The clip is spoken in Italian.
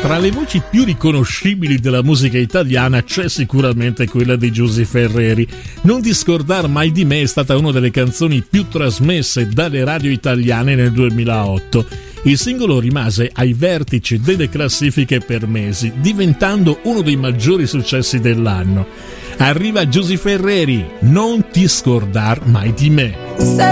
Tra le voci più riconoscibili della musica italiana c'è sicuramente quella di Giusy Ferreri. Non ti scordar mai di me è stata una delle canzoni più trasmesse dalle radio italiane nel 2008. Il singolo rimase ai vertici delle classifiche per mesi, diventando uno dei maggiori successi dell'anno. Arriva Giusy Ferreri, non ti scordar mai di me.